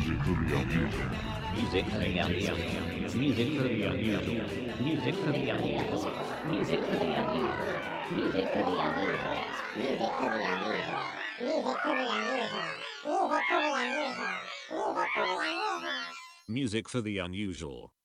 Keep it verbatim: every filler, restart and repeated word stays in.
Music for the unusual. Music for the unusual. Music for the unusual. Music for the unusual. Music for the unusual. Music for the unusual. Music for the unusual. Music for the unusual. Music for the unusual. Music for the unusual.